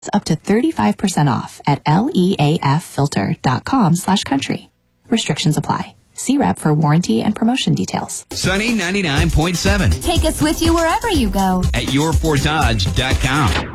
up to 35% off at leaffilter.com/country. Restrictions apply. See rep for warranty and promotion details. Sunny 99.7. Take us with you wherever you go At yourfortdodge.com.